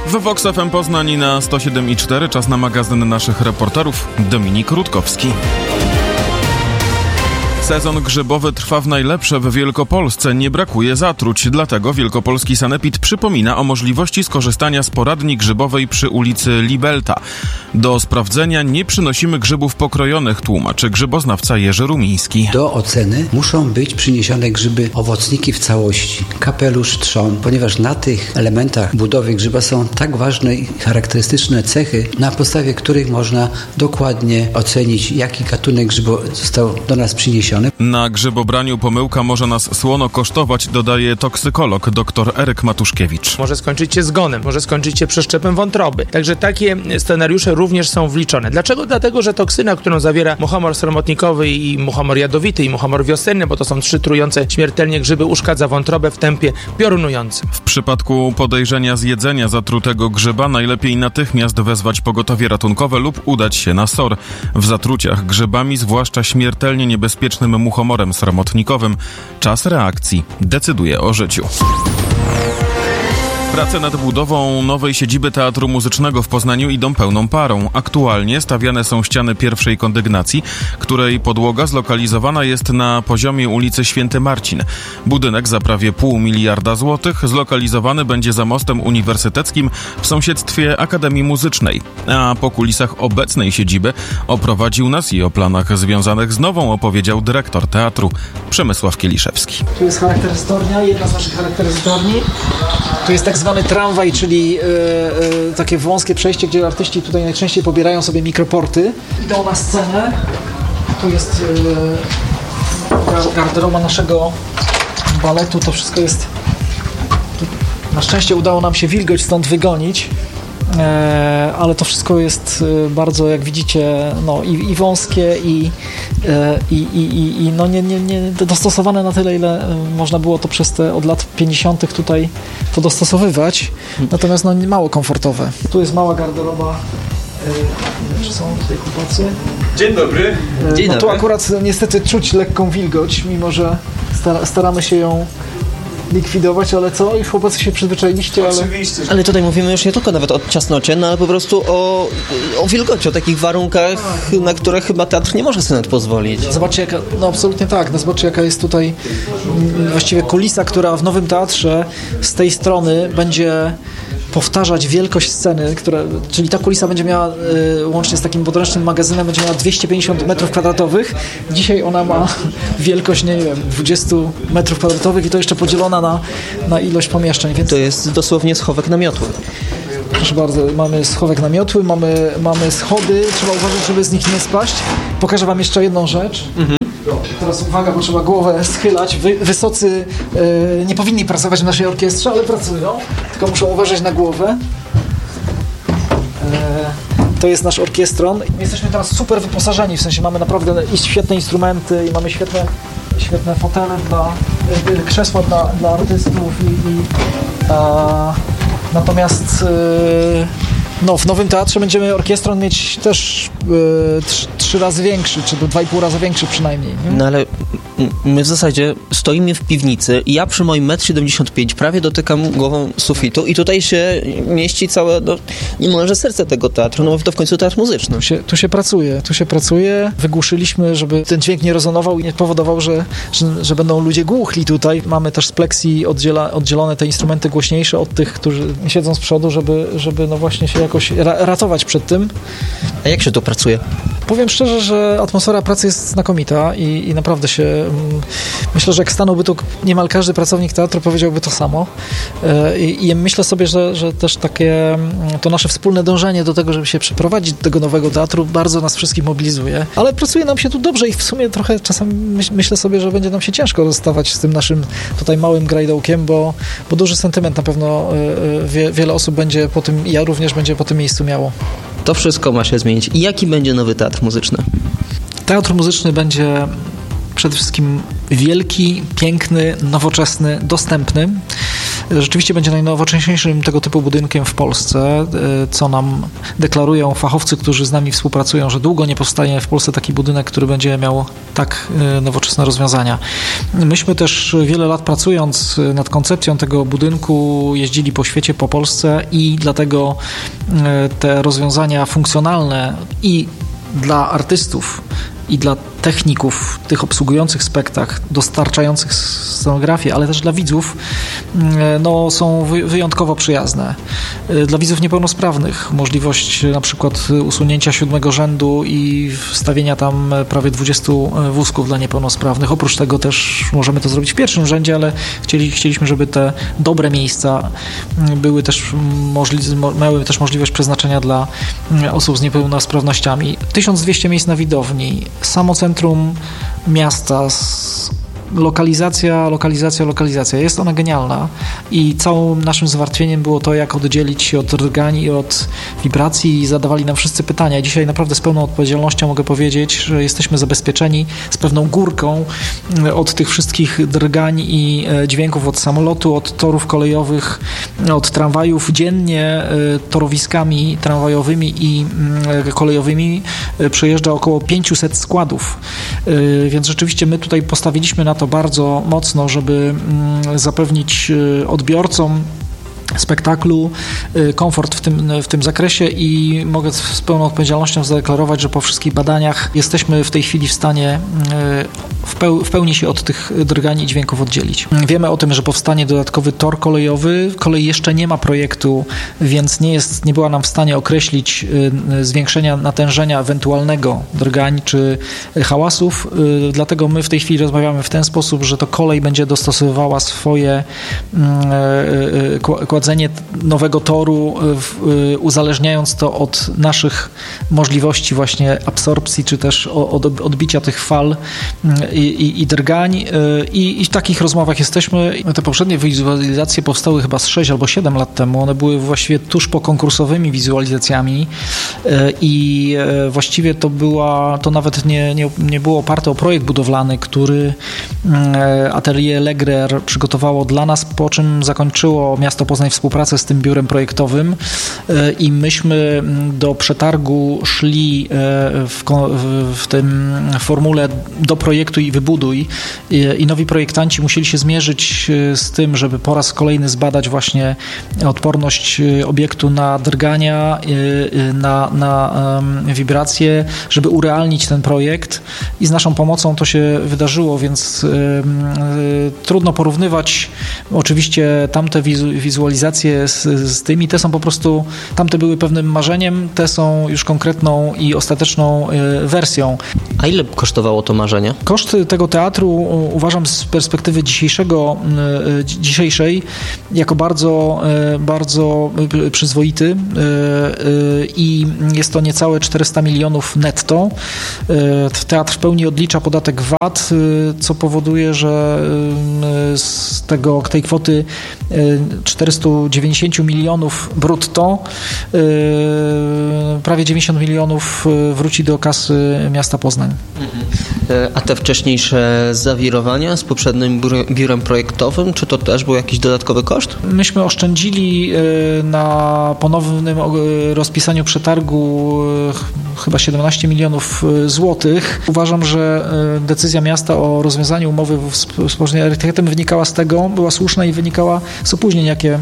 W Vox FM Poznań na 107,4 czas na magazyn naszych reporterów. Dominik Rutkowski. Sezon grzybowy trwa w najlepsze w Wielkopolsce. Nie brakuje zatruć, dlatego wielkopolski sanepid przypomina o możliwości skorzystania z poradni grzybowej przy ulicy Libelta. Do sprawdzenia nie przynosimy grzybów pokrojonych, tłumaczy grzyboznawca Jerzy Rumiński. Do oceny muszą być przyniesione grzyby owocniki w całości, kapelusz, trzon, ponieważ na tych elementach budowy grzyba są tak ważne i charakterystyczne cechy, na podstawie których można dokładnie ocenić, jaki gatunek grzyba został do nas przyniesiony. Na grzybobraniu pomyłka może nas słono kosztować, dodaje toksykolog dr Eryk Matuszkiewicz. Może skończyć się zgonem, może skończyć się przeszczepem wątroby. Także takie scenariusze również są wliczone. Dlaczego? Dlatego, że toksyna, którą zawiera muchomor sromotnikowy i muchomor jadowity i muchomor wiosenny, bo to są 3 trujące śmiertelnie grzyby, uszkadza wątrobę w tempie piorunującym. W przypadku podejrzenia zjedzenia zatrutego grzyba najlepiej natychmiast wezwać pogotowie ratunkowe lub udać się na SOR. W zatruciach grzybami, zwłaszcza śmiertelnie niebezpiecznym muchomorem sromotnikowym, czas reakcji decyduje o życiu. Prace nad budową nowej siedziby Teatru Muzycznego w Poznaniu idą pełną parą. Aktualnie stawiane są ściany pierwszej kondygnacji, której podłoga zlokalizowana jest na poziomie ulicy Święty Marcin. Budynek za prawie 0,5 miliarda złotych zlokalizowany będzie za mostem uniwersyteckim w sąsiedztwie Akademii Muzycznej. A po kulisach obecnej siedziby oprowadził nas i o planach związanych z nową opowiedział dyrektor teatru Przemysław Kieliszewski. Tu jest charakteryzornia, jedna z naszych charakteryzorni. Tu jest tak zwany tramwaj, czyli takie wąskie przejście, gdzie artyści tutaj najczęściej pobierają sobie mikroporty. Idą na scenę. Tu jest garderoba naszego baletu. To wszystko jest... Na szczęście udało nam się wilgoć stąd wygonić. Ale to wszystko jest bardzo, jak widzicie, no, i wąskie i no nie dostosowane na tyle, ile można było to przez te od lat 50. tutaj to dostosowywać, natomiast no mało komfortowe. Tu jest mała garderoba. Czy są tutaj chłopacy? Dzień dobry. No tu akurat niestety czuć lekką wilgoć, mimo że staramy się ją likwidować, ale co? Już chłopacy się przyzwyczailiście, ale tutaj mówimy już nie tylko nawet o ciasnocie, no ale po prostu o wilgoci, o takich warunkach, na które chyba teatr nie może sobie nawet pozwolić. Zobaczcie, jaka, no absolutnie tak, no zobaczcie, jaka jest tutaj właściwie kulisa, która w Nowym Teatrze z tej strony będzie powtarzać wielkość sceny, czyli ta kulisa będzie miała łącznie z takim podręcznym magazynem będzie miała 250 m2. Dzisiaj ona ma wielkość, nie wiem, 20 m2 i to jeszcze podzielona na ilość pomieszczeń. Więc... To jest dosłownie schowek na miotły. Proszę bardzo, mamy schowek na miotły, mamy schody, trzeba uważać, żeby z nich nie spaść. Pokażę wam jeszcze jedną rzecz. Teraz uwaga, bo trzeba głowę schylać. Wysocy nie powinni pracować w naszej orkiestrze, ale pracują. Tylko muszą uważać na głowę. To jest nasz orkiestron. Jesteśmy teraz super wyposażeni, w sensie mamy naprawdę świetne instrumenty i mamy świetne fotele, krzesła dla artystów. Natomiast w Nowym Teatrze będziemy orkiestron mieć też 3 razy większy, czy 2,5 razy większy przynajmniej. Nie? No ale my w zasadzie stoimy w piwnicy i ja przy moim 1,75 m prawie dotykam głową sufitu i tutaj się mieści całe, niemalże serce tego teatru, no bo to w końcu teatr muzyczny. Tu się pracuje. Wygłuszyliśmy, żeby ten dźwięk nie rezonował i nie powodował, że będą ludzie głuchli tutaj. Mamy też z pleksji oddzielone te instrumenty głośniejsze od tych, którzy siedzą z przodu, żeby no właśnie się jakoś ratować przed tym. A jak się tu pracuje? Powiem szczerze, że atmosfera pracy jest znakomita i naprawdę się... Myślę, że jak stanąłby tu niemal każdy pracownik teatru, powiedziałby to samo. I myślę sobie, że też takie to nasze wspólne dążenie do tego, żeby się przeprowadzić do tego nowego teatru, bardzo nas wszystkich mobilizuje. Ale pracuje nam się tu dobrze i w sumie trochę czasami myślę sobie, że będzie nam się ciężko rozstawać z tym naszym tutaj małym grajdołkiem, bo duży sentyment na pewno wiele osób będzie po tym, ja również będzie po tym miejscu miało. To wszystko ma się zmienić. I jaki będzie nowy teatr muzyczny? Teatr muzyczny będzie przede wszystkim wielki, piękny, nowoczesny, dostępny. Rzeczywiście będzie najnowocześniejszym tego typu budynkiem w Polsce, co nam deklarują fachowcy, którzy z nami współpracują, że długo nie powstanie w Polsce taki budynek, który będzie miał tak nowoczesne rozwiązania. Myśmy też wiele lat pracując nad koncepcją tego budynku jeździli po świecie, po Polsce i dlatego te rozwiązania funkcjonalne i dla artystów, i dla techników, tych obsługujących spektakl, dostarczających scenografię, ale też dla widzów są wyjątkowo przyjazne. Dla widzów niepełnosprawnych możliwość na przykład usunięcia 7 rzędu i wstawienia tam prawie 20 wózków dla niepełnosprawnych. Oprócz tego też możemy to zrobić w pierwszym rzędzie, ale chcieliśmy, żeby te dobre miejsca były też miały też możliwość przeznaczenia dla osób z niepełnosprawnościami. 1200 miejsc na widowni, samo centrum miasta, lokalizacja. Jest ona genialna i całym naszym zmartwieniem było to, jak oddzielić się od drgań i od wibracji i zadawali nam wszyscy pytania. Dzisiaj naprawdę z pełną odpowiedzialnością mogę powiedzieć, że jesteśmy zabezpieczeni z pewną górką od tych wszystkich drgań i dźwięków od samolotu, od torów kolejowych, od tramwajów. Dziennie torowiskami tramwajowymi i kolejowymi przejeżdża około 500 składów, więc rzeczywiście my tutaj postawiliśmy na to bardzo mocno, żeby zapewnić odbiorcom spektaklu komfort w tym zakresie i mogę z pełną odpowiedzialnością zadeklarować, że po wszystkich badaniach jesteśmy w tej chwili w stanie w pełni się od tych drgań i dźwięków oddzielić. Wiemy o tym, że powstanie dodatkowy tor kolejowy. Kolej jeszcze nie ma projektu, więc nie była nam w stanie określić zwiększenia natężenia ewentualnego drgań czy hałasów. Dlatego my w tej chwili rozmawiamy w ten sposób, że to kolej będzie dostosowywała swoje kładzenie nowego toru, uzależniając to od naszych możliwości właśnie absorpcji, czy też od odbicia tych fal i drgań. I w takich rozmowach jesteśmy. Te poprzednie wizualizacje powstały chyba z 6 albo 7 lat temu. One były właściwie tuż po konkursowymi wizualizacjami i właściwie to nawet nie było oparte o projekt budowlany, który Atelier Legrer przygotowało dla nas, po czym zakończyło miasto Poznań współpracę z tym biurem projektowym i myśmy do przetargu szli w tym formule do projektu i wybuduj i nowi projektanci musieli się zmierzyć z tym, żeby po raz kolejny zbadać właśnie odporność obiektu na drgania, na wibracje, żeby urealnić ten projekt i z naszą pomocą to się wydarzyło, więc trudno porównywać oczywiście tamte wizualizacje z tymi, te są po prostu, tamte były pewnym marzeniem, te są już konkretną i ostateczną wersją. A ile kosztowało to marzenie? Koszt tego teatru uważam z perspektywy dzisiejszej jako bardzo, bardzo przyzwoity i jest to niecałe 400 milionów netto. Teatr w pełni odlicza podatek VAT, co powoduje, że z tej kwoty 490 milionów brutto prawie 90 milionów wróci do kasy miasta Poznań. A te wcześniejsze zawirowania z poprzednim biurem projektowym, czy to też był jakiś dodatkowy koszt? Myśmy oszczędzili na ponownym rozpisaniu przetargu chyba 17 milionów złotych. Uważam, że decyzja miasta o rozwiązaniu umowy z Poznaniem Architektem wynikała z tego, była słuszna i wynikała z opóźnień, jakie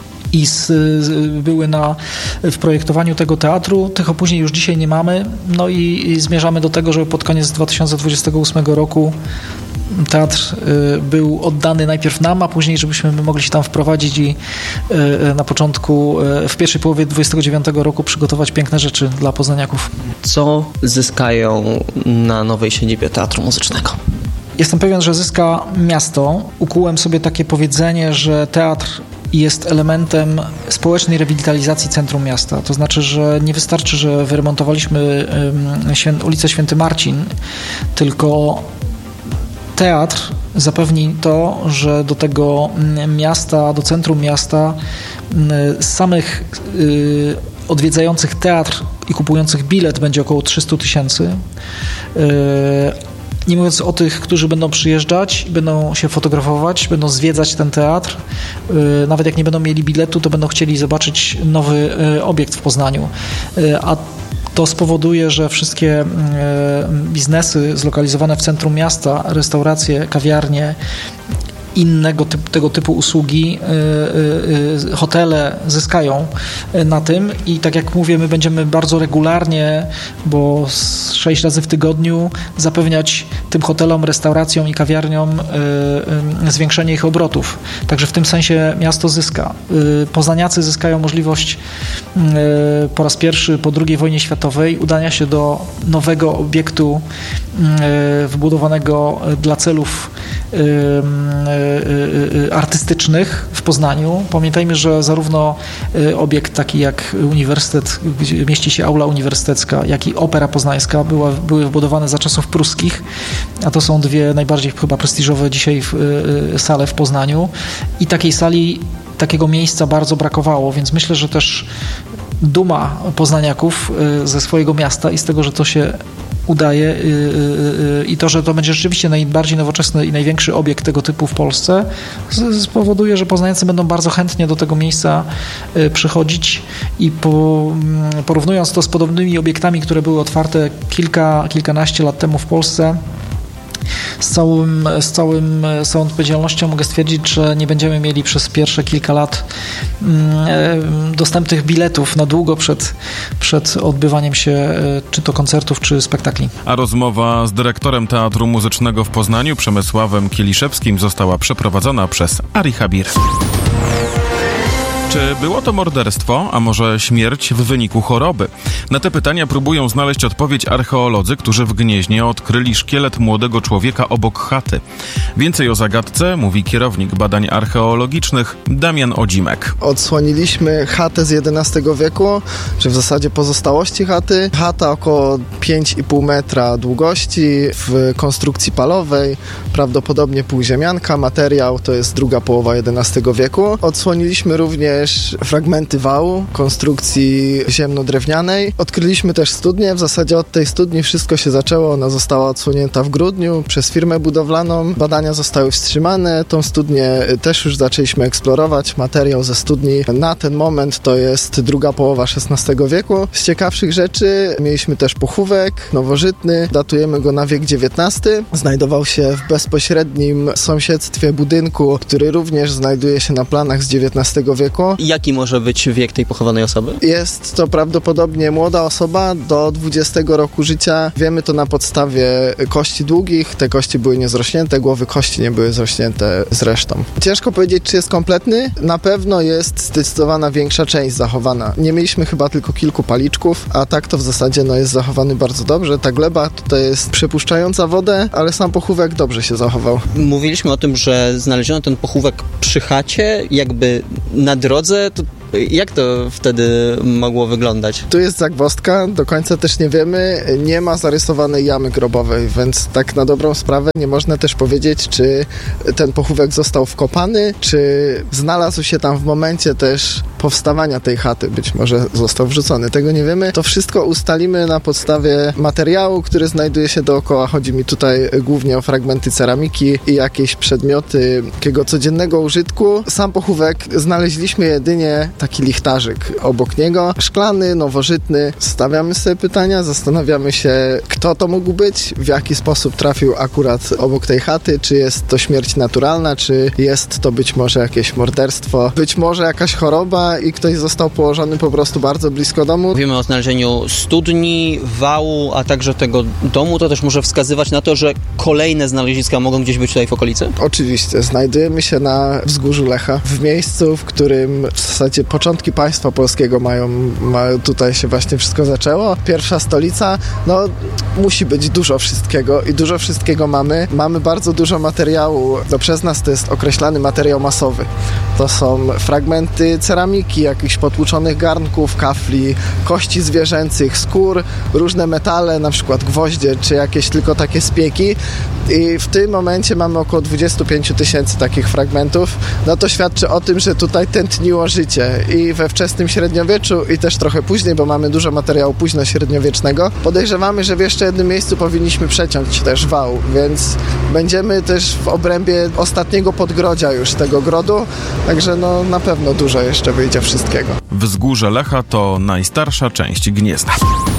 były w projektowaniu tego teatru. Tych opóźnień już dzisiaj nie mamy. No i zmierzamy do tego, żeby pod koniec 2028 roku teatr był oddany najpierw nam, a później żebyśmy mogli się tam wprowadzić i na początku, w pierwszej połowie 2029 roku przygotować piękne rzeczy dla poznaniaków. Co zyskają na nowej siedzibie Teatru Muzycznego? Jestem pewien, że zyska miasto. Ukułem sobie takie powiedzenie, że teatr jest elementem społecznej rewitalizacji centrum miasta. To znaczy, że nie wystarczy, że wyremontowaliśmy ulicę Święty Marcin, tylko teatr zapewni to, że do tego miasta, do centrum miasta samych odwiedzających teatr i kupujących bilet będzie około 300 000, Nie mówiąc o tych, którzy będą przyjeżdżać, będą się fotografować, będą zwiedzać ten teatr. Nawet jak nie będą mieli biletu, to będą chcieli zobaczyć nowy obiekt w Poznaniu. A to spowoduje, że wszystkie biznesy zlokalizowane w centrum miasta, restauracje, kawiarnie, tego typu usługi, hotele zyskają na tym i tak jak mówię, my będziemy bardzo regularnie, bo 6 razy w tygodniu zapewniać tym hotelom, restauracjom i kawiarniom zwiększenie ich obrotów. Także w tym sensie miasto zyska. Poznaniacy zyskają możliwość po raz pierwszy po II wojnie światowej udania się do nowego obiektu wybudowanego dla celów artystycznych w Poznaniu. Pamiętajmy, że zarówno obiekt taki jak uniwersytet, gdzie mieści się aula uniwersytecka, jak i opera poznańska były wybudowane za czasów pruskich, a to są dwie najbardziej chyba prestiżowe dzisiaj sale w Poznaniu i takiej sali, takiego miejsca bardzo brakowało, więc myślę, że też duma poznaniaków ze swojego miasta i z tego, że to się udaje i to, że to będzie rzeczywiście najbardziej nowoczesny i największy obiekt tego typu w Polsce, spowoduje, że poznaniacy będą bardzo chętnie do tego miejsca przychodzić i porównując to z podobnymi obiektami, które były otwarte kilkanaście lat temu w Polsce, z całą odpowiedzialnością mogę stwierdzić, że nie będziemy mieli przez pierwsze kilka lat dostępnych biletów na długo przed odbywaniem się czy to koncertów, czy spektakli. A rozmowa z dyrektorem Teatru Muzycznego w Poznaniu, Przemysławem Kieliszewskim, została przeprowadzona przez Ari Habir. Czy było to morderstwo, a może śmierć w wyniku choroby? Na te pytania próbują znaleźć odpowiedź archeolodzy, którzy w Gnieźnie odkryli szkielet młodego człowieka obok chaty. Więcej o zagadce mówi kierownik badań archeologicznych Damian Odzimek. Odsłoniliśmy chatę z XI wieku, czy w zasadzie pozostałości chaty. Chata około 5,5 metra długości, w konstrukcji palowej, prawdopodobnie półziemianka. Materiał to jest druga połowa XI wieku. Odsłoniliśmy również fragmenty wału, konstrukcji ziemno-drewnianej. Odkryliśmy też studnię. W zasadzie od tej studni wszystko się zaczęło. Ona została odsłonięta w grudniu przez firmę budowlaną. Badania zostały wstrzymane. Tą studnię też już zaczęliśmy eksplorować. Materiał ze studni na ten moment to jest druga połowa XVI wieku. Z ciekawszych rzeczy mieliśmy też pochówek nowożytny. Datujemy go na wiek XIX. Znajdował się w bezpośrednim sąsiedztwie budynku, który również znajduje się na planach z XIX wieku. Jaki może być wiek tej pochowanej osoby? Jest to prawdopodobnie młoda osoba do 20 roku życia. Wiemy to na podstawie kości długich. Te kości były niezrośnięte, głowy kości nie były zrośnięte zresztą. Ciężko powiedzieć, czy jest kompletny. Na pewno jest zdecydowana większa część zachowana. Nie mieliśmy chyba tylko kilku paliczków, a tak to w zasadzie jest zachowany bardzo dobrze. Ta gleba tutaj jest przepuszczająca wodę, ale sam pochówek dobrze się zachował. Mówiliśmy o tym, że znaleziono ten pochówek przy chacie, jakby na drodze. To jak to wtedy mogło wyglądać? Tu jest zagwozdka, do końca też nie wiemy. Nie ma zarysowanej jamy grobowej, więc tak na dobrą sprawę nie można też powiedzieć, czy ten pochówek został wkopany, czy znalazł się tam w momencie też powstawania tej chaty. Być może został wrzucony. Tego nie wiemy. To wszystko ustalimy na podstawie materiału, który znajduje się dookoła. Chodzi mi tutaj głównie o fragmenty ceramiki i jakieś przedmioty takiego codziennego użytku. Sam pochówek znaleźliśmy jedynie taki lichtarzyk obok niego. Szklany, nowożytny. Stawiamy sobie pytania, zastanawiamy się, kto to mógł być, w jaki sposób trafił akurat obok tej chaty, czy jest to śmierć naturalna, czy jest to być może jakieś morderstwo, być może jakaś choroba i ktoś został położony po prostu bardzo blisko domu. Mówimy o znalezieniu studni, wału, a także tego domu. To też może wskazywać na to, że kolejne znaleziska mogą gdzieś być tutaj w okolicy? Oczywiście. Znajdujemy się na wzgórzu Lecha, w miejscu, w którym w zasadzie początki państwa polskiego tutaj się właśnie wszystko zaczęło. Pierwsza stolica, musi być dużo wszystkiego i dużo wszystkiego mamy. Mamy bardzo dużo materiału, przez nas to jest określany materiał masowy. To są fragmenty ceramiki, jakichś potłuczonych garnków, kafli, kości zwierzęcych, skór, różne metale, na przykład gwoździe, czy jakieś tylko takie spieki. I w tym momencie mamy około 25 000 takich fragmentów. To świadczy o tym, że tutaj tętniło życie i we wczesnym średniowieczu i też trochę później, bo mamy dużo materiału późnośredniowiecznego. Podejrzewamy, że w jeszcze jednym miejscu powinniśmy przeciąć też wał, więc będziemy też w obrębie ostatniego podgrodzia już tego grodu, także no na pewno dużo jeszcze wyjdzie wszystkiego. Wzgórze Lecha to najstarsza część Gniezna.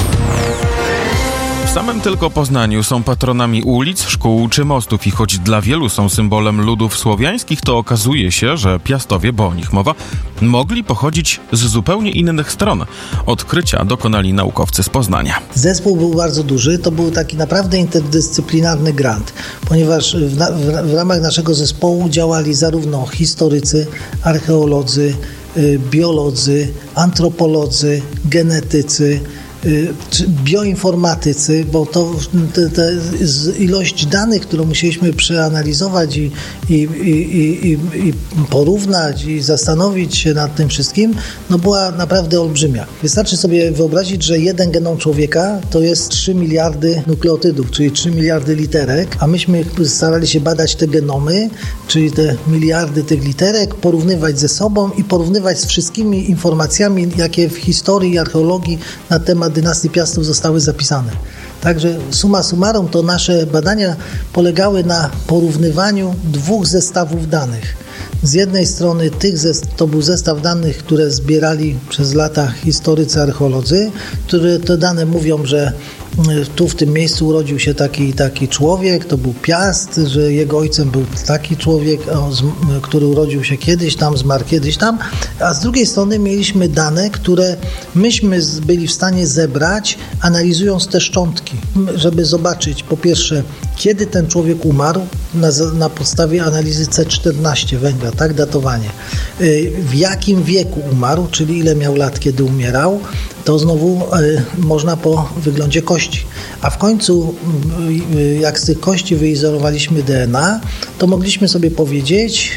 W samym tylko Poznaniu są patronami ulic, szkół czy mostów i choć dla wielu są symbolem ludów słowiańskich, to okazuje się, że Piastowie, bo o nich mowa, mogli pochodzić z zupełnie innych stron. Odkrycia dokonali naukowcy z Poznania. Zespół był bardzo duży, to był taki naprawdę interdyscyplinarny grant, ponieważ w ramach naszego zespołu działali zarówno historycy, archeolodzy, biolodzy, antropolodzy, genetycy, bioinformatycy, bo to ilość danych, którą musieliśmy przeanalizować i porównać i zastanowić się nad tym wszystkim, no była naprawdę olbrzymia. Wystarczy sobie wyobrazić, że jeden genom człowieka to jest 3 miliardy nukleotydów, czyli 3 miliardy literek, a myśmy starali się badać te genomy, czyli te miliardy tych literek, porównywać ze sobą i porównywać z wszystkimi informacjami, jakie w historii i archeologii na temat dynastii Piastów zostały zapisane. Także summa summarum to nasze badania polegały na porównywaniu 2 zestawów danych. Z jednej strony to był zestaw danych, które zbierali przez lata historycy, archeolodzy, które te dane mówią, że tu w tym miejscu urodził się taki człowiek, to był Piast, że jego ojcem był taki człowiek, który urodził się kiedyś tam, zmarł kiedyś tam, a z drugiej strony mieliśmy dane, które myśmy byli w stanie zebrać, analizując te szczątki, żeby zobaczyć po pierwsze, kiedy ten człowiek umarł na podstawie analizy C14 węgla, tak, datowanie, w jakim wieku umarł, czyli ile miał lat, kiedy umierał, to znowu można po wyglądzie kości. A w końcu, jak z tych kości wyizolowaliśmy DNA, to mogliśmy sobie powiedzieć,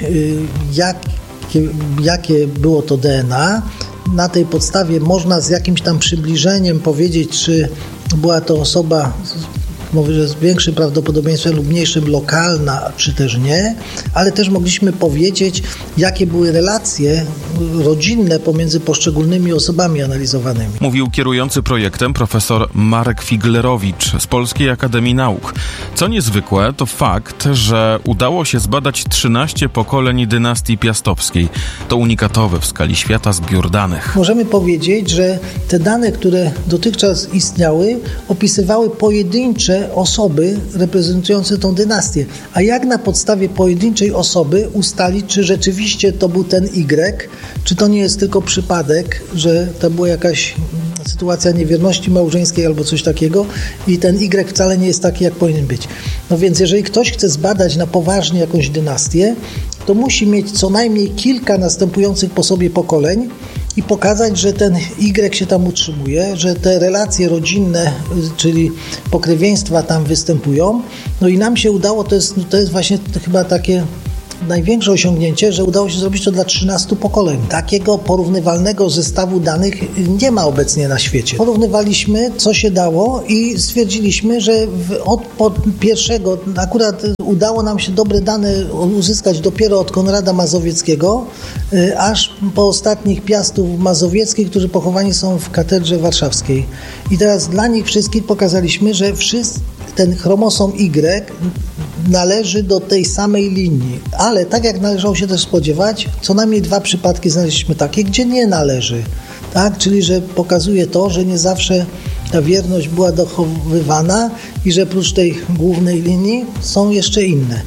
jakie było to DNA. Na tej podstawie można z jakimś tam przybliżeniem powiedzieć, czy była to osoba, mówię, że z większym prawdopodobieństwem lub mniejszym lokalna, czy też nie, ale też mogliśmy powiedzieć, jakie były relacje rodzinne pomiędzy poszczególnymi osobami analizowanymi. Mówił kierujący projektem profesor Marek Figlerowicz z Polskiej Akademii Nauk. Co niezwykłe, to fakt, że udało się zbadać 13 pokoleń dynastii piastowskiej. To unikatowy w skali świata zbiór danych. Możemy powiedzieć, że te dane, które dotychczas istniały, opisywały pojedyncze osoby reprezentujące tą dynastię. A jak na podstawie pojedynczej osoby ustalić, czy rzeczywiście to był ten Y, czy to nie jest tylko przypadek, że to była jakaś sytuacja niewierności małżeńskiej albo coś takiego i ten Y wcale nie jest taki, jak powinien być. No więc jeżeli ktoś chce zbadać na poważnie jakąś dynastię, to musi mieć co najmniej kilka następujących po sobie pokoleń i pokazać, że ten Y się tam utrzymuje, że te relacje rodzinne, czyli pokrewieństwa tam występują. No i nam się udało, to jest właśnie chyba takie największe osiągnięcie, że udało się zrobić to dla 13 pokoleń. Takiego porównywalnego zestawu danych nie ma obecnie na świecie. Porównywaliśmy, co się dało i stwierdziliśmy, że od pierwszego, akurat udało nam się dobre dane uzyskać dopiero od Konrada Mazowieckiego, aż po ostatnich Piastów mazowieckich, którzy pochowani są w katedrze warszawskiej. I teraz dla nich wszystkich pokazaliśmy, że ten chromosom Y należy do tej samej linii, ale tak jak należało się też spodziewać, co najmniej 2 przypadki znaleźliśmy takie, gdzie nie należy, tak? Czyli że pokazuje to, że nie zawsze ta wierność była dochowywana i że prócz tej głównej linii są jeszcze inne.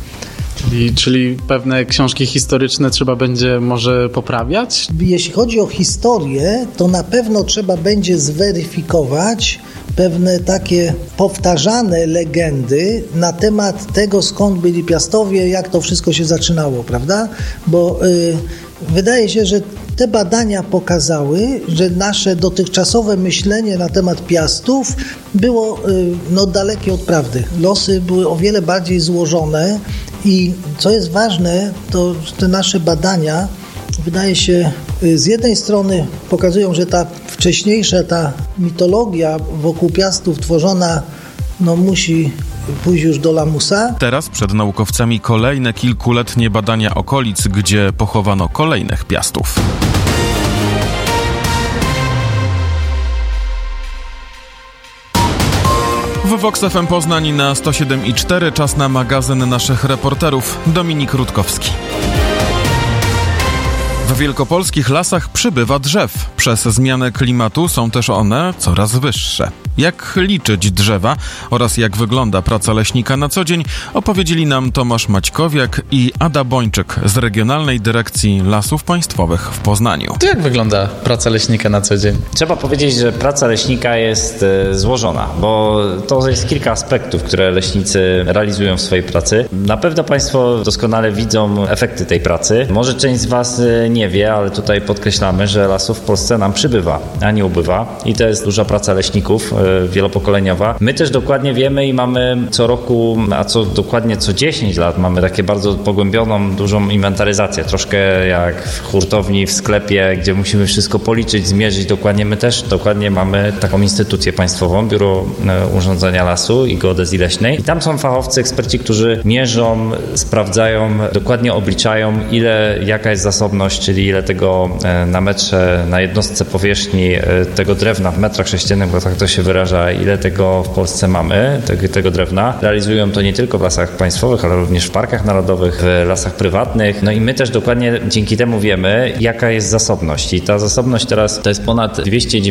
Czyli pewne książki historyczne trzeba będzie może poprawiać? Jeśli chodzi o historię, to na pewno trzeba będzie zweryfikować pewne takie powtarzane legendy na temat tego, skąd byli Piastowie, jak to wszystko się zaczynało, prawda? Bo wydaje się, że te badania pokazały, że nasze dotychczasowe myślenie na temat Piastów było dalekie od prawdy. Losy były o wiele bardziej złożone i co jest ważne, to te nasze badania, wydaje się, z jednej strony pokazują, że ta wcześniejsza mitologia wokół Piastów tworzona musi pójść już do lamusa. Teraz przed naukowcami kolejne kilkuletnie badania okolic, gdzie pochowano kolejnych Piastów. Tu Vox FM Poznań na 107,4. Czas na magazyn naszych reporterów. Dominik Rutkowski. W wielkopolskich lasach przybywa drzew. Przez zmianę klimatu są też one coraz wyższe. Jak liczyć drzewa oraz jak wygląda praca leśnika na co dzień, opowiedzieli nam Tomasz Maćkowiak i Ada Bończyk z Regionalnej Dyrekcji Lasów Państwowych w Poznaniu. To jak wygląda praca leśnika na co dzień? Trzeba powiedzieć, że praca leśnika jest złożona, bo to jest kilka aspektów, które leśnicy realizują w swojej pracy. Na pewno Państwo doskonale widzą efekty tej pracy. Może część z Was nie wie, ale tutaj podkreślamy, że lasów w Polsce nam przybywa, a nie ubywa. I to jest duża praca leśników, wielopokoleniowa. My też dokładnie wiemy i mamy co roku, a dokładnie co 10 lat mamy takie bardzo pogłębioną, dużą inwentaryzację. Troszkę jak w hurtowni, w sklepie, gdzie musimy wszystko policzyć, zmierzyć dokładnie. My też dokładnie mamy taką instytucję państwową, Biuro Urządzenia Lasu i Geodezji Leśnej. I tam są fachowcy, eksperci, którzy mierzą, sprawdzają, dokładnie obliczają, jaka jest zasobność, czyli ile tego na metrze, na jednostce powierzchni tego drewna w metrach sześciennych, bo tak to się wyraża, ile tego w Polsce mamy, tego drewna. Realizują to nie tylko w lasach państwowych, ale również w parkach narodowych, w lasach prywatnych. No i my też dokładnie dzięki temu wiemy, jaka jest zasobność. I ta zasobność teraz to jest ponad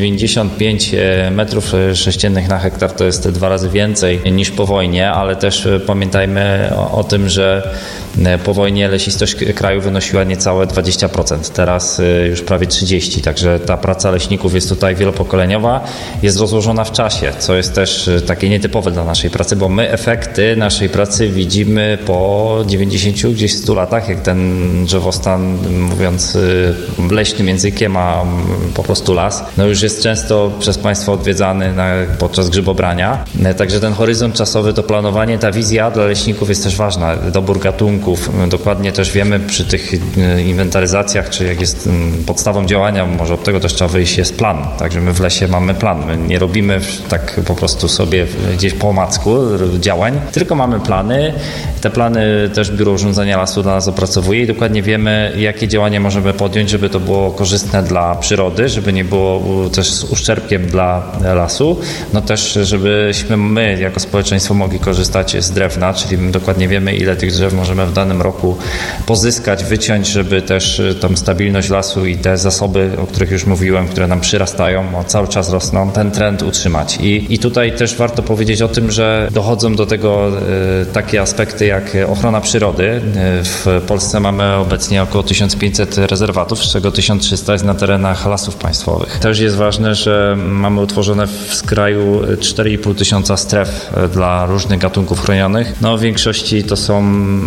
295 metrów sześciennych na hektar. To jest 2 razy więcej niż po wojnie, ale też pamiętajmy o tym, że po wojnie lesistość kraju wynosiła niecałe 20%. Teraz już prawie 30%. Także ta praca leśników jest tutaj wielopokoleniowa, jest rozłożona w czasie, co jest też takie nietypowe dla naszej pracy, bo my efekty naszej pracy widzimy po 90, gdzieś 100 latach, jak ten drzewostan, mówiąc leśnym językiem, a po prostu las, no już jest często przez Państwa odwiedzany podczas grzybobrania. Także ten horyzont czasowy, to planowanie, ta wizja dla leśników jest też ważna. Dobór gatunków. Dokładnie też wiemy przy tych inwentaryzacjach, czy jak jest podstawą działania, może od tego też trzeba wyjść, jest plan. Także my w lesie mamy plan. My nie robimy tak po prostu sobie gdzieś po omacku działań, tylko mamy plany. Te plany też Biuro Urządzenia Lasu dla nas opracowuje i dokładnie wiemy, jakie działania możemy podjąć, żeby to było korzystne dla przyrody, żeby nie było też z uszczerbkiem dla lasu, no też żebyśmy my jako społeczeństwo mogli korzystać z drewna, czyli dokładnie wiemy, ile tych drzew możemy w danym roku pozyskać, wyciąć, żeby też tą stabilność lasu i te zasoby, o których już mówiłem, które nam przyrastają, cały czas rosną, ten trend utrzymać. I tutaj też warto powiedzieć o tym, że dochodzą do tego takie aspekty jak ochrona przyrody. W Polsce mamy obecnie około 1500 rezerwatów, z czego 1300 jest na terenach lasów państwowych. Też jest ważne, że mamy utworzone w kraju 4500 stref dla różnych gatunków chronionych. No w większości to są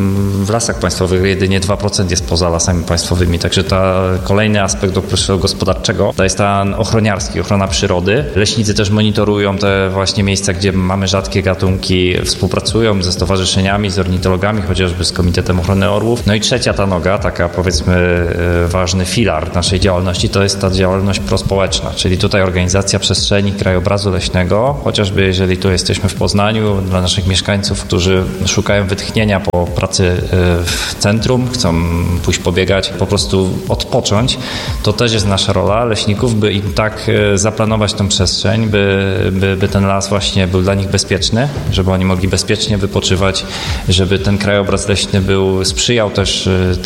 w lasach państwowych, jedynie 2% jest poza lasami państwowymi. Także kolejny aspekt okresu gospodarczego to jest ten ochroniarski, ochrona przyrody. Leśnicy też monitorują te właśnie miejsca, gdzie mamy rzadkie gatunki, współpracują ze stowarzyszeniami, z ornitologami, chociażby z Komitetem Ochrony Orłów. No i trzecia ta noga, taka powiedzmy ważny filar naszej działalności, to jest ta działalność prospołeczna, czyli tutaj organizacja przestrzeni krajobrazu leśnego, chociażby jeżeli tu jesteśmy w Poznaniu, dla naszych mieszkańców, którzy szukają wytchnienia po pracy w centrum, chcą pójść pobiegać, po prostu odpocząć, to też jest nasza rola leśników, by im tak zaplanować tą przestrzeń, by ten las właśnie był dla nich bezpieczny, żeby oni mogli bezpiecznie wypoczywać, żeby ten krajobraz leśny sprzyjał też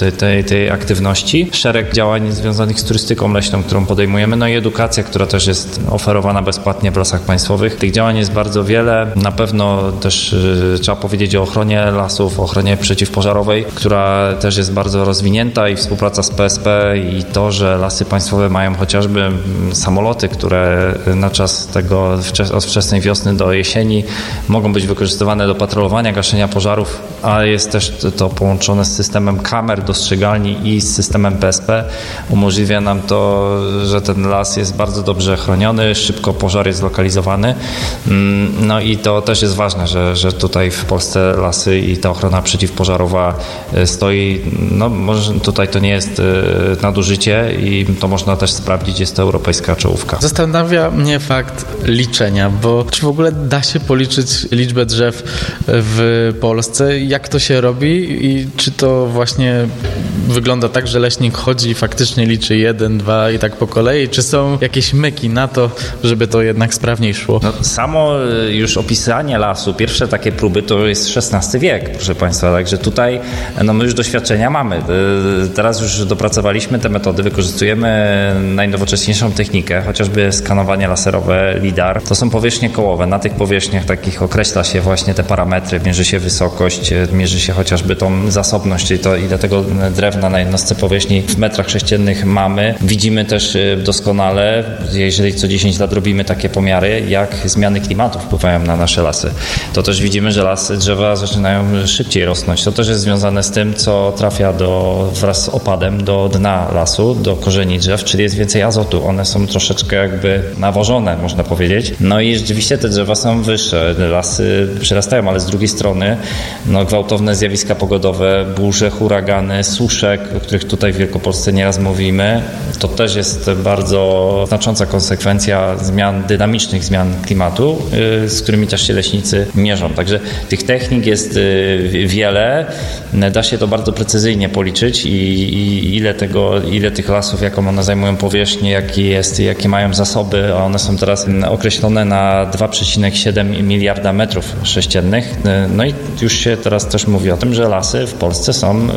tej aktywności. Szereg działań związanych z turystyką leśną, którą podejmujemy, no i edukacja, która też jest oferowana bezpłatnie w lasach państwowych. Tych działań jest bardzo wiele. Na pewno też trzeba powiedzieć o ochronie lasów, ochronie przeciwpożarowej, która też jest bardzo rozwinięta i współpraca z PSP i to, że lasy państwowe mają chociażby samoloty, które na czas tego od wczesnej wiosny do jesieni mogą być wykorzystywane do patrolowania, gaszenia pożarów, a jest też to połączone z systemem kamer, dostrzegalni i z systemem PSP. Umożliwia nam to, że ten las jest bardzo dobrze chroniony, szybko pożar jest zlokalizowany. No i to też jest ważne, że tutaj w Polsce lasy i ta ochrona przeciwpożarowa drzewkowa stoi, no może tutaj to nie jest nadużycie i to można też sprawdzić, jest to europejska czołówka. Zastanawia mnie fakt liczenia, bo czy w ogóle da się policzyć liczbę drzew w Polsce? Jak to się robi i czy to właśnie wygląda tak, że leśnik chodzi i faktycznie liczy 1, 2 i tak po kolei? Czy są jakieś myki na to, żeby to jednak sprawniej szło? No, samo już opisanie lasu, pierwsze takie próby to jest XVI wiek, proszę Państwa, także tutaj no my już doświadczenia mamy. Teraz już dopracowaliśmy te metody, wykorzystujemy najnowocześniejszą technikę, chociażby skanowanie laserowe LIDAR. To są powierzchnie kołowe. Na tych powierzchniach takich określa się właśnie te parametry, mierzy się wysokość, mierzy się chociażby tą zasobność, czyli to ile tego drewna na jednostce powierzchni w metrach sześciennych mamy. Widzimy też doskonale, jeżeli co 10 lat robimy takie pomiary, jak zmiany klimatu wpływają na nasze lasy. To też widzimy, że drzewa zaczynają szybciej rosnąć. To też jest związane z tym, co trafia wraz z opadem do dna lasu, do korzeni drzew, czyli jest więcej azotu. One są troszeczkę jakby nawożone, można powiedzieć. No i rzeczywiście te drzewa są wyższe. Lasy przyrastają, ale z drugiej strony no, gwałtowne zjawiska pogodowe, burze, huragany, susze, o których tutaj w Wielkopolsce nieraz mówimy, to też jest bardzo znacząca konsekwencja dynamicznych zmian klimatu, z którymi też się leśnicy mierzą. Także tych technik jest wiele. Da się to bardzo precyzyjnie policzyć i ile tych lasów, jaką one zajmują powierzchnię, jakie mają zasoby, a one są teraz określone na 2,7 miliarda metrów sześciennych. No i już się teraz też mówi o tym, że lasy w Polsce są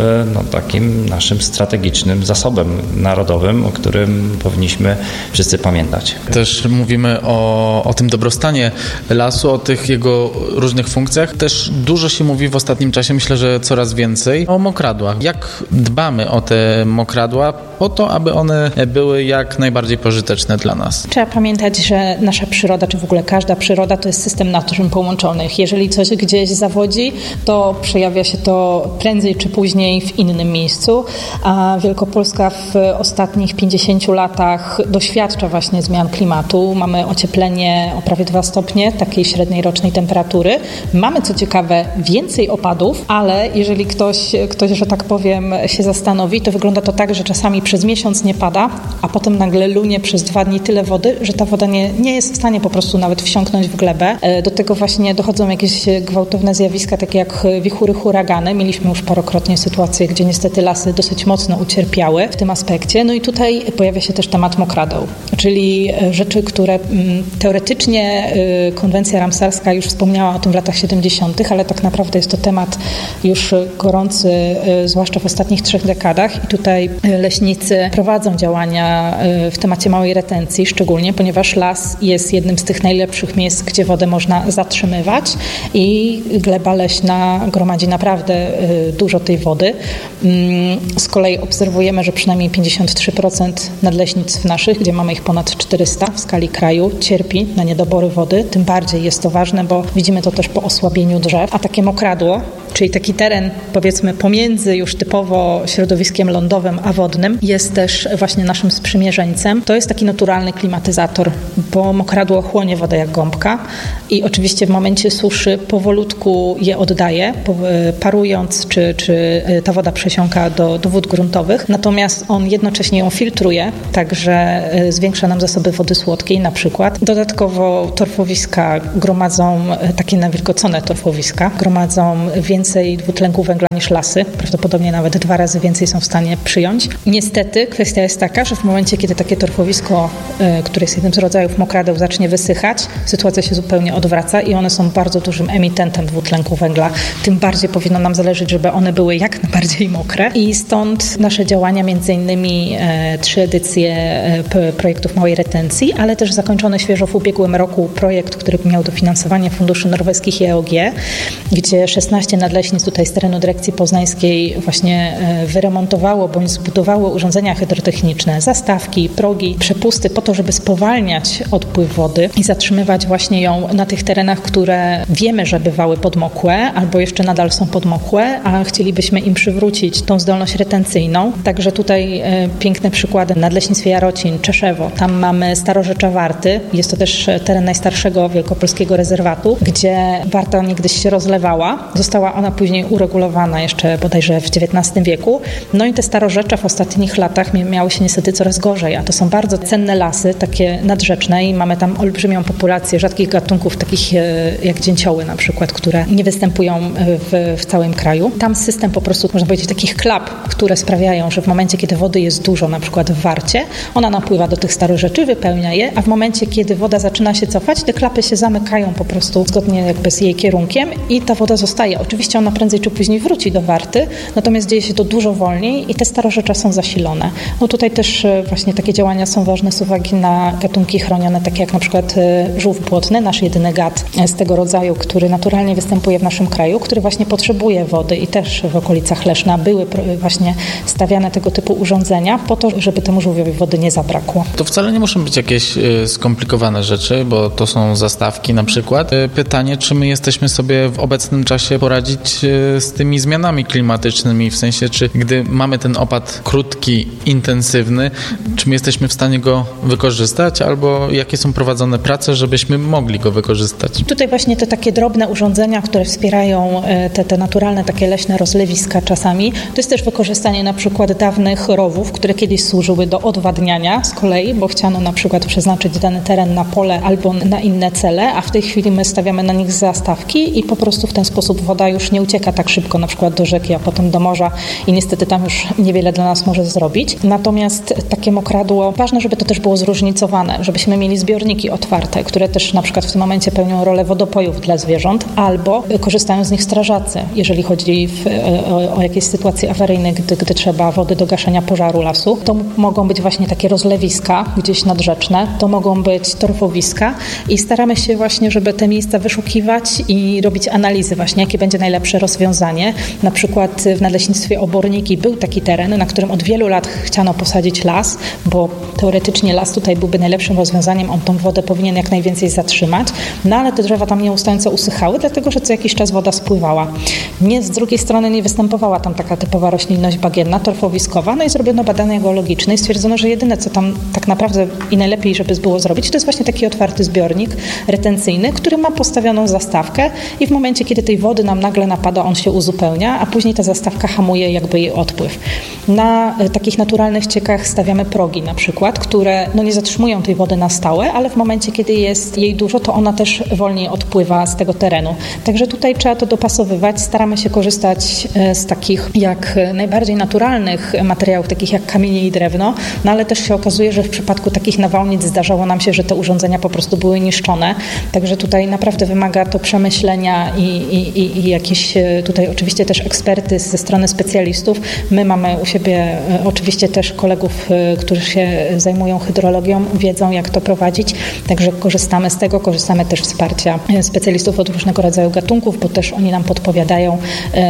takim naszym strategicznym zasobem narodowym, o którym powinniśmy wszyscy pamiętać. Też mówimy o tym dobrostanie lasu, o tych jego różnych funkcjach. Też dużo się mówi w ostatnim czasie, myślę, że coraz więcej, o mokradłach. Jak dbamy o te mokradła po to, aby one były jak najbardziej pożyteczne dla nas? Trzeba pamiętać, że nasza przyroda, czy w ogóle każda przyroda, to jest system naturzyn połączonych. Jeżeli coś gdzieś zawodzi, to przejawia się to prędzej czy później w innym miejscu, a Wielkopolska w ostatnich 50 latach doświadcza właśnie zmian klimatu. Mamy ocieplenie o prawie 2 stopnie takiej średniej rocznej temperatury. Mamy, co ciekawe, więcej opadów, ale jeżeli ktoś, że tak powiem, się zastanowi, to wygląda to tak, że czasami przez miesiąc nie pada, a potem nagle lunie przez 2 dni tyle wody, że ta woda nie jest w stanie po prostu nawet wsiąknąć w glebę. Do tego właśnie dochodzą jakieś gwałtowne zjawiska, takie jak wichury, huragany. Mieliśmy już parokrotnie sytuacje, gdzie niestety lasy dosyć mocno ucierpiały w tym aspekcie. No i tutaj pojawia się też temat mokradeł, czyli rzeczy, które teoretycznie konwencja ramsarska już wspomniała o tym w latach 70., ale tak naprawdę jest to temat już gorący, zwłaszcza w ostatnich 3 dekadach i tutaj leśnicy prowadzą działania w temacie małej retencji, szczególnie ponieważ las jest jednym z tych najlepszych miejsc, gdzie wodę można zatrzymywać i gleba leśna gromadzi naprawdę dużo tej wody. Z kolei obserwujemy, że przynajmniej 53% nadleśnictw naszych, gdzie mamy ich ponad 400 w skali kraju, cierpi na niedobory wody. Tym bardziej jest to ważne, bo widzimy to też po osłabieniu drzew. A takie mokradło, czyli taki teren powiedzmy pomiędzy już typowo środowiskiem lądowym a wodnym, jest też właśnie naszym sprzymierzeńcem. To jest taki naturalny klimatyzator, bo mokradło chłonie wodę jak gąbka i oczywiście w momencie suszy powolutku je oddaje, parując, czy ta woda przesiąka do wód gruntowych. Natomiast on jednocześnie ją filtruje, także zwiększa nam zasoby wody słodkiej na przykład. Dodatkowo torfowiska gromadzą, takie nawilgocone torfowiska, gromadzą więcej dwutlenku węgla niż lasy. Prawdopodobnie nawet 2 razy więcej są w stanie przyjąć. Niestety kwestia jest taka, że w momencie, kiedy takie torfowisko, które jest jednym z rodzajów mokradeł, zacznie wysychać, sytuacja się zupełnie odwraca i one są bardzo dużym emitentem dwutlenku węgla. Tym bardziej powinno nam zależeć, żeby one były jak najbardziej mokre i stąd nasze działania, między innymi 3 edycje projektów małej retencji, ale też zakończony świeżo w ubiegłym roku projekt, który miał dofinansowanie funduszy norweskich i EOG, gdzie 16 nadleśnictw tutaj z terenu dyrekcji poznańskiej właśnie wyremontowało bądź zbudowało urządzenia hydrotechniczne, zastawki, progi, przepusty po to, żeby spowalniać odpływ wody i zatrzymywać właśnie ją na tych terenach, które wiemy, że bywały podmokłe albo jeszcze nadal są podmokłe, a chcielibyśmy im przywrócić tą zdolność retencyjną. Także tutaj piękne przykłady. Nadleśnictwie Jarocin, Czeszewo, tam mamy starorzecza Warty. Jest to też teren najstarszego wielkopolskiego rezerwatu, gdzie Warta niegdyś się rozlewała, została ona później uregulowana jeszcze bodajże w XIX wieku. No i te starorzecze w ostatnich latach miały się niestety coraz gorzej, a to są bardzo cenne lasy, takie nadrzeczne i mamy tam olbrzymią populację rzadkich gatunków, takich jak dzięcioły na przykład, które nie występują w całym kraju. Tam system po prostu, można powiedzieć, takich klap, które sprawiają, że w momencie, kiedy wody jest dużo, na przykład w Warcie, ona napływa do tych starorzeczy, wypełnia je, a w momencie, kiedy woda zaczyna się cofać, te klapy się zamykają po prostu zgodnie jakby z jej kierunkiem i ta woda zostaje. Oczywiście ona prędzej czy później wróci do Warty, natomiast dzieje się to dużo wolniej i te starorzecze są zasilone. No tutaj też właśnie takie działania są ważne z uwagi na gatunki chronione, takie jak na przykład żółw błotny, nasz jedyny gad z tego rodzaju, który naturalnie występuje w naszym kraju, który właśnie potrzebuje wody i też w okolicach Leszna były właśnie stawiane tego typu urządzenia po to, żeby temu żółwiowi wody nie zabrakło. To wcale nie muszą być jakieś skomplikowane rzeczy, bo to są zastawki na przykład. Pytanie, czy my jesteśmy sobie w obecnym czasie poradzić z tymi zmianami klimatycznymi, w sensie, czy gdy mamy ten opad krótki, intensywny, czy my jesteśmy w stanie go wykorzystać, albo jakie są prowadzone prace, żebyśmy mogli go wykorzystać? Tutaj właśnie te takie drobne urządzenia, które wspierają te naturalne takie leśne rozlewiska czasami, to jest też wykorzystanie na przykład dawnych rowów, które kiedyś służyły do odwadniania z kolei, bo chciano na przykład przeznaczyć dany teren na pole albo na inne cele, a w tej chwili my stawiamy na nich zastawki i po prostu w ten sposób woda już nie ucieka tak szybko na przykład do rzeki, a potem do morza i niestety tam już niewiele dla nas może zrobić. Natomiast takie mokradło, ważne, żeby to też było zróżnicowane, żebyśmy mieli zbiorniki otwarte, które też na przykład w tym momencie pełnią rolę wodopojów dla zwierząt, albo korzystają z nich strażacy, jeżeli chodzi o jakieś sytuacje awaryjne, gdy trzeba wody do gaszenia pożaru lasu. To mogą być właśnie takie rozlewiska gdzieś nadrzeczne, to mogą być torfowiska i staramy się właśnie, żeby te miejsca wyszukiwać i robić analizy właśnie, jakie będzie najlepsze rozwiązanie. Na przykład w Nadleśnictwie Oborniki był taki teren, na którym od wielu lat chciano posadzić las, bo teoretycznie las tutaj byłby najlepszym rozwiązaniem, on tą wodę powinien jak najwięcej zatrzymać, no ale te drzewa tam nieustająco usychały, dlatego że co jakiś czas woda spływała. Z drugiej strony nie występowała tam taka typowa roślinność bagienna, torfowiskowa, no i zrobiono badania geologiczne i stwierdzono, że jedyne co tam tak naprawdę i najlepiej, żeby było zrobić, to jest właśnie taki otwarty zbiornik retencyjny, który ma postawioną zastawkę i w momencie, kiedy tej wody nam nagle napada, on się uzupełnia, a później ta zastawka hamuje jakby jej odpływ. Na takich naturalnych ściekach stawiamy progi na przykład, które nie zatrzymują tej wody na stałe, ale w momencie, kiedy jest jej dużo, to ona też wolniej odpływa z tego terenu. Także tutaj trzeba to dopasowywać. Staramy się korzystać z takich jak najbardziej naturalnych materiałów, takich jak kamienie i drewno, no ale też się okazuje, że w przypadku takich nawałnic zdarzało nam się, że te urządzenia po prostu były niszczone. Także tutaj naprawdę wymaga to przemyślenia i jakieś tutaj oczywiście też ekspertyz ze strony specjalistów. My mamy u siebie oczywiście też kolegów, którzy się zajmują hydrologią, wiedzą jak to prowadzić, także korzystamy z tego, korzystamy też z wsparcia specjalistów od różnego rodzaju gatunków, bo też oni nam podpowiadają,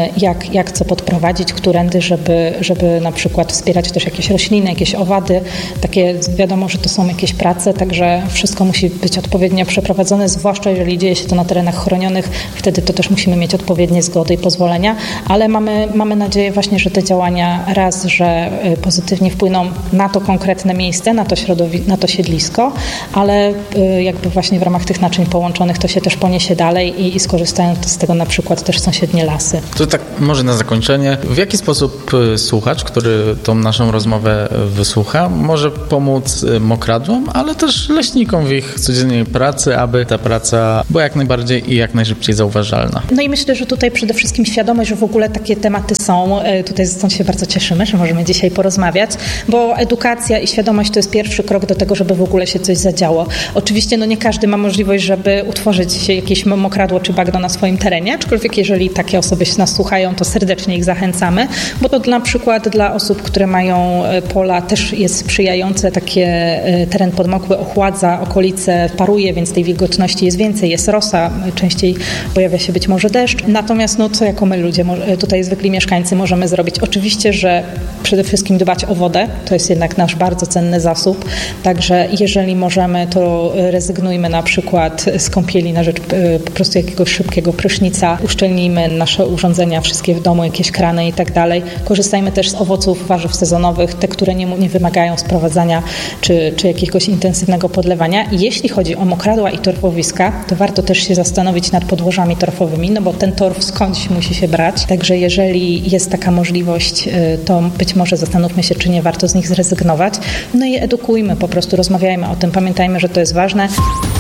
jak co podprowadzić, którędy, żeby na przykład wspierać też jakieś rośliny, jakieś owady, takie wiadomo, że to są jakieś prace, także wszystko musi być odpowiednio przeprowadzone, zwłaszcza jeżeli dzieje się to na terenach chronionych, wtedy to też musimy mieć odpowiednie zgody i pozwolenia, ale mamy nadzieję właśnie, że te działania że pozytywnie wpłyną na to konkretne miejsce, na to siedlisko, ale jakby właśnie w ramach tych naczyń połączonych to się też poniesie dalej i skorzystają z tego na przykład też sąsiednie lasy. To tak może na zakończenie, w jaki sposób słuchacz, który tą naszą rozmowę wysłucha, może pomóc mokradłom, ale też leśnikom w ich codziennej pracy, aby ta praca była jak najbardziej i jak najszybciej zauważalna? No i myślę, że tutaj przede wszystkim świadomość, że w ogóle takie tematy są. Tutaj stąd się bardzo cieszymy, że możemy dzisiaj porozmawiać, bo edukacja i świadomość to jest pierwszy krok do tego, żeby w ogóle się coś zadziało. Oczywiście nie każdy ma możliwość, żeby utworzyć jakieś mokradło czy bagno na swoim terenie, aczkolwiek jeżeli takie osoby nas słuchają, to serdecznie ich zachęcamy, bo to na przykład dla osób, które mają pola też jest sprzyjające, takie teren podmokły ochładza, okolice paruje, więc tej wilgotności jest więcej, jest rosa, częściej pojawia się być może deszcz. Natomiast co jako my ludzie, tutaj zwykli mieszkańcy możemy zrobić? Oczywiście, że przede wszystkim dbać o wodę, to jest jednak nasz bardzo cenny zasób, także jeżeli możemy, to rezygnujmy na przykład z kąpieli na rzecz po prostu jakiegoś szybkiego prysznica, uszczelnijmy nasze urządzenia wszystkie w domu, jakieś krany i tak dalej. Korzystajmy też z owoców, warzyw sezonowych, te, które nie wymagają sprowadzania czy jakiegoś intensywnego podlewania. I jeśli chodzi o mokradła i torfowiska, to warto też się zastanowić nad podłożami torfowymi, no bo ten torf skądś musi się brać. Także jeżeli jest taka możliwość, to być może zastanówmy się, czy nie warto z nich zrezygnować. No i edukujmy, po prostu rozmawiajmy o tym. Pamiętajmy, że to jest ważne.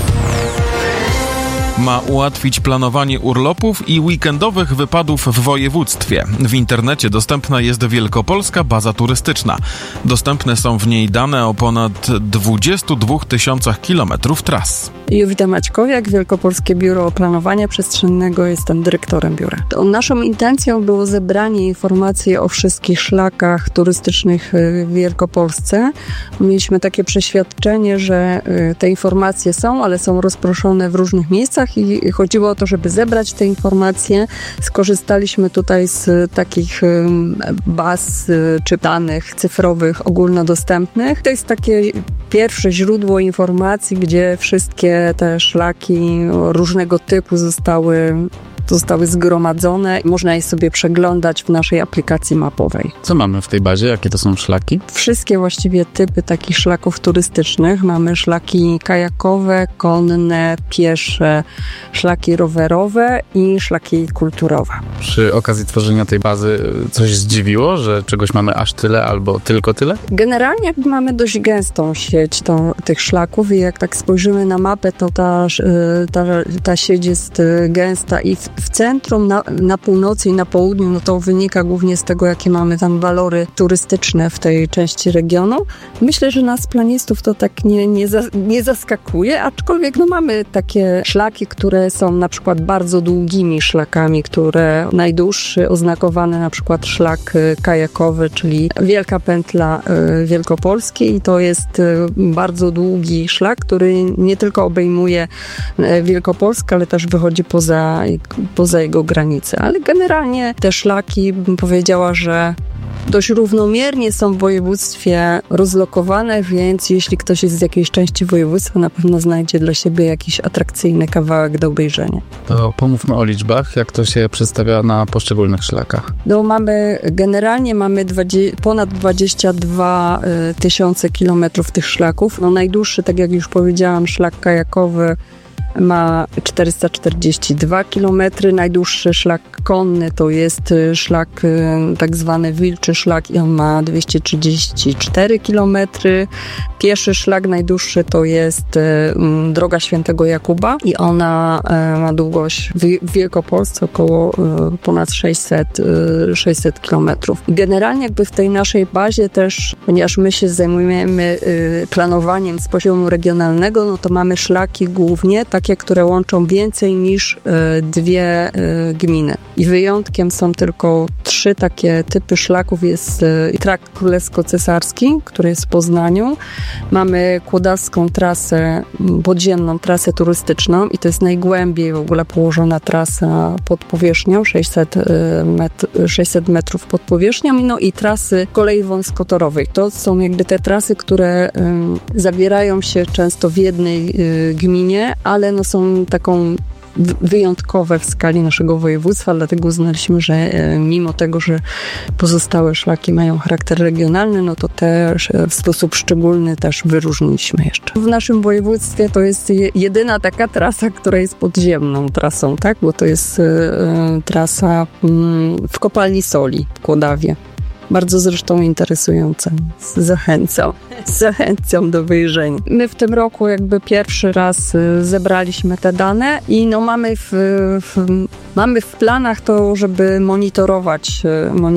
Ma ułatwić planowanie urlopów i weekendowych wypadów w województwie. W internecie dostępna jest wielkopolska baza turystyczna. Dostępne są w niej dane o ponad 22 000 kilometrów tras. Jowita Maćkowiak, Wielkopolskie Biuro Planowania Przestrzennego, jestem dyrektorem biura. Naszą intencją było zebranie informacji o wszystkich szlakach turystycznych w Wielkopolsce. Mieliśmy takie przeświadczenie, że te informacje są, ale są rozproszone w różnych miejscach i chodziło o to, żeby zebrać te informacje. Skorzystaliśmy tutaj z takich baz czy danych cyfrowych ogólnodostępnych. To jest takie pierwsze źródło informacji, gdzie wszystkie te szlaki różnego typu zostały zgromadzone i można je sobie przeglądać w naszej aplikacji mapowej. Co mamy w tej bazie? Jakie to są szlaki? Wszystkie właściwie typy takich szlaków turystycznych. Mamy szlaki kajakowe, konne, piesze, szlaki rowerowe i szlaki kulturowe. Przy okazji tworzenia tej bazy coś zdziwiło, że czegoś mamy aż tyle albo tylko tyle? Generalnie mamy dość gęstą sieć tych szlaków i jak tak spojrzymy na mapę, to ta sieć jest gęsta i w centrum, na północy i na południu, no to wynika głównie z tego, jakie mamy tam walory turystyczne w tej części regionu. Myślę, że nas planistów to tak nie zaskakuje, aczkolwiek no mamy takie szlaki, które są na przykład bardzo długimi szlakami, które najdłuższy oznakowany na przykład szlak kajakowy, czyli Wielka Pętla Wielkopolskiej i to jest bardzo długi szlak, który nie tylko obejmuje Wielkopolskę, ale też wychodzi poza jego granice. Ale generalnie te szlaki, bym powiedziała, że dość równomiernie są w województwie rozlokowane, więc jeśli ktoś jest z jakiejś części województwa, na pewno znajdzie dla siebie jakiś atrakcyjny kawałek do obejrzenia. To pomówmy o liczbach, jak to się przedstawia na poszczególnych szlakach. No generalnie mamy ponad 22 000 kilometrów tych szlaków. No najdłuższy, tak jak już powiedziałam, szlak kajakowy ma 442 km. Najdłuższy szlak konny to jest szlak tak zwany Wilczy Szlak i on ma 234 km. Pieszy szlak najdłuższy to jest Droga Świętego Jakuba i ona ma długość w Wielkopolsce około ponad 600 km. Generalnie jakby w tej naszej bazie też, ponieważ my się zajmujemy planowaniem z poziomu regionalnego, no to mamy szlaki głównie takie, które łączą więcej niż 2 gminy. I wyjątkiem są tylko 3 takie typy szlaków. Jest trakt królewsko-cesarski, który jest w Poznaniu. Mamy Kłodawską trasę, podziemną trasę turystyczną i to jest najgłębiej w ogóle położona trasa pod powierzchnią, 600 metrów pod powierzchnią, no i trasy kolei wąskotorowej. To są jakby te trasy, które zawierają się często w jednej gminie, ale no są taką wyjątkowe w skali naszego województwa, dlatego uznaliśmy, że mimo tego, że pozostałe szlaki mają charakter regionalny, no to też w sposób szczególny też wyróżniliśmy jeszcze. W naszym województwie to jest jedyna taka trasa, która jest podziemną trasą, tak? Bo to jest trasa w kopalni soli w Kłodawie. Bardzo zresztą interesująca. Zachęcam do wyjrzenia. My w tym roku jakby pierwszy raz zebraliśmy te dane i no mamy w planach to, żeby monitorować